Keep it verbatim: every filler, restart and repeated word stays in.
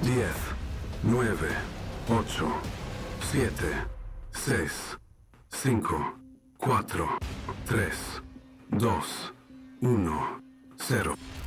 diez, nueve, ocho, siete, seis, cinco, cuatro, tres, dos, uno, cero.